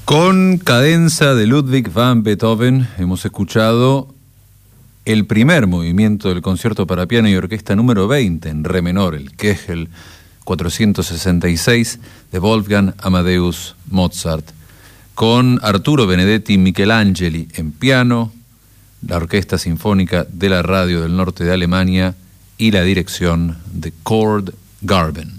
Con cadenza de Ludwig van Beethoven hemos escuchado el primer movimiento del concierto para piano y orquesta número 20 en re menor, el Kegel 466 de Wolfgang Amadeus Mozart, con Arturo Benedetti Michelangeli en piano, la Orquesta Sinfónica de la Radio del Norte de Alemania y la dirección de Cord Garben.